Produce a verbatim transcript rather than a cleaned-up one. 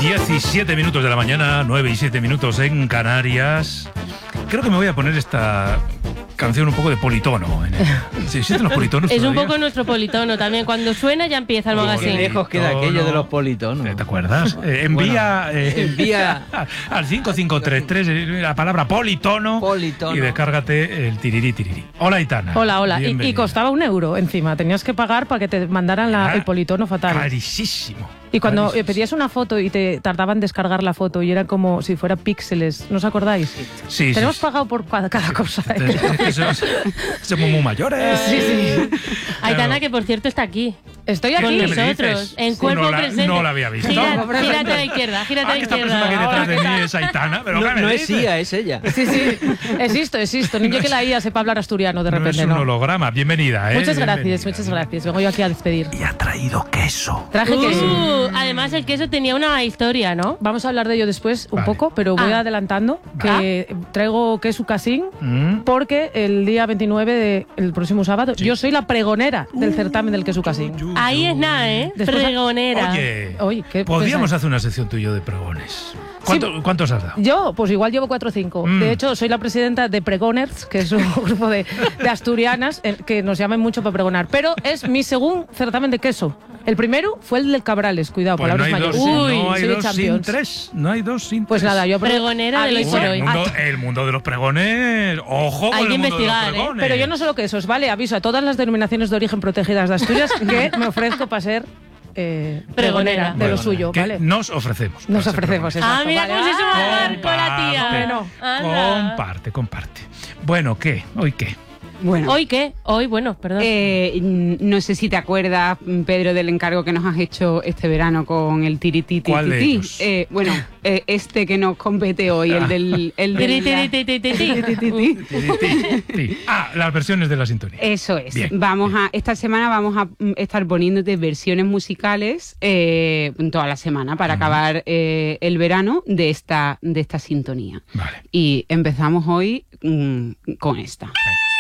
diecisiete minutos de la mañana, nueve y siete minutos en Canarias. Creo que me voy a poner esta canción un poco de politono. En el... ¿Sí existen los politonos Es todavía? un poco nuestro politono también. Cuando suena ya empieza el magazine. Qué lejos queda aquello de los politonos. ¿Te acuerdas? Eh, envía, Bueno, eh, envía al cinco cinco tres tres la palabra politono, Politono. y descárgate el tirirí tirirí. Hola, Aitana. Hola, hola. Y, y Bienvenida. costaba un euro encima. Tenías que pagar para que te mandaran la- Era el politono fatal. Carísimo. Y cuando eh, Carísimo. pedías una foto y te tardaban en descargar la foto y era como si fuera píxeles, ¿no os acordáis? Sí, sí, Tenemos sí. pagado por cada, cada cosa. Es que somos, somos muy mayores. Sí, sí. Aitana, que por cierto está aquí. Estoy Con aquí. ¿Qué me nosotros, dices? en Sí. cuerpo No la- presente. no la había visto. Gira- gírate a la izquierda, gírate a Ah, la que esta persona que hay izquierda. detrás de mí es Aitana, pero ¿qué No, me no es dices? Sia, es ella. Sí, sí. Existo, existo. Ni yo que la I A sepa hablar asturiano de No repente, es un ¿no? holograma. Bienvenida, ¿eh? Muchas gracias, Bienvenida. muchas gracias. Vengo yo aquí a despedir. Y ha traído queso. Traje queso. Uh, además, el queso tenía una historia, ¿no? Vamos a hablar de ello después un Vale. poco, pero voy Ah. adelantando que traigo queso casín Mm. porque el día veintinueve de, el próximo sábado yo soy la pregonera del certamen del queso casín. Yu, yu, Ahí yu. es nada, ¿eh? Después- Pregonera. Oye, Oye, qué podríamos pesado. hacer una sección tú y yo de pregones. ¿Cuánto- ¿Cuántos has dado? Yo, pues igual llevo cuatro o cinco. Mm. De hecho, soy la presidenta de Pregoners, que es un grupo de, de asturianas eh, que nos llaman mucho para pregonar. Pero es mi segundo certamen de queso. El primero fue el del Cabrales, cuidado, Pues no palabras hay dos, mayores. Uy, no hay soy de dos sin Champions. tres. No hay dos sin Pues tres. nada, yo Pregonera del hoy aviso- por Uy, hoy. el, mundo, el mundo de los pregones. Ojo con Hay el que mundo investigar, de ¿eh? los pregones. Pero yo no solo quesos, ¿vale? Aviso a todas las denominaciones de origen protegidas de Asturias que me ofrezco para ser eh, pregonera de Bueno, lo suyo, que ¿vale? Nos ofrecemos. Nos para ser ofrecemos, pregones. Ah, exacto, mira vale. cómo se suma Ah, al barco la tía. Comparte, Bueno, anda. comparte, comparte. Bueno, ¿qué? ¿Hoy qué? Bueno, ¿Hoy qué? Hoy, bueno, perdón. eh, no sé si te acuerdas, Pedro, del encargo que nos has hecho este verano con el tirititi. ¿Cuál de ellos? Eh, bueno, eh, este que nos compete hoy, el del... El Tiri, del tiri, tiri, tiri, tiri. Tirititi. Sí. Ah, las versiones de la sintonía. Eso es. Bien, Vamos a esta semana vamos a mm, estar poniéndote versiones musicales eh, toda la semana para acabar eh, el verano de esta de esta sintonía. Vale. Y empezamos hoy mm, con esta. Venga.